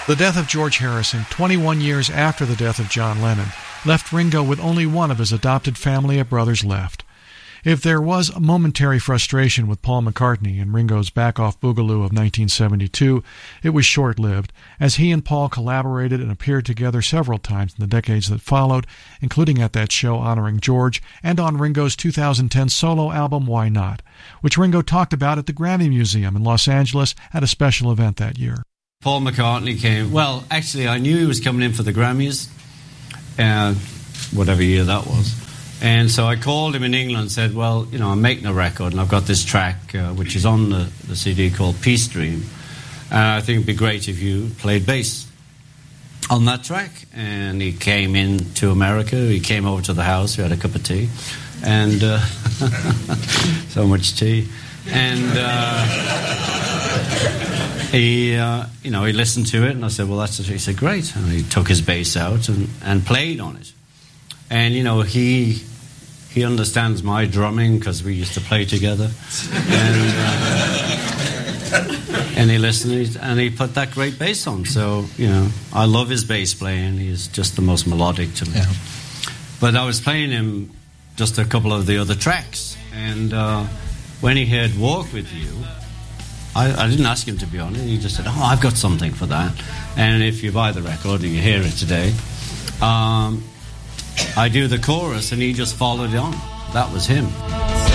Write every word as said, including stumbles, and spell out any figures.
The death of George Harrison, twenty-one years after the death of John Lennon, left Ringo with only one of his adopted family of brothers left. If there was a momentary frustration with Paul McCartney in Ringo's Back Off Boogaloo of nineteen seventy-two, it was short-lived, as he and Paul collaborated and appeared together several times in the decades that followed, including at that show honoring George and on Ringo's two thousand ten solo album Why Not, which Ringo talked about at the Grammy Museum in Los Angeles at a special event that year. Paul McCartney came, well, actually I knew he was coming in for the Grammys, uh, whatever year that was. And so I called him in England and said, well, you know, I'm making a record and I've got this track uh, which is on the, the C D called Peace Dream. And I think it'd be great if you played bass on that track. And he came in to America. He came over to the house. We had a cup of tea. And uh, so much tea. And uh, he, uh, you know, he listened to it and I said, well, that's it. He said, great. And he took his bass out and, and played on it. And, you know, he he understands my drumming because we used to play together. And, uh, and he listened and he put that great bass on. So, you know, I love his bass playing. He's just the most melodic to me. Yeah. But I was playing him just a couple of the other tracks. And uh, when he heard Walk With You, I, I didn't ask him to be on it. He just said, oh, I've got something for that. And if you buy the record and you hear it today... Um, I do the chorus and he just followed it on. That was him.